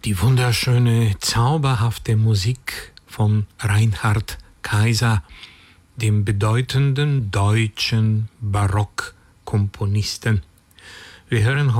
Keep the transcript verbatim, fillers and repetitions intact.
Die wunderschöne, zauberhafte Musik von Reinhard Kaiser, dem bedeutenden deutschen Barockkomponisten. Wir hören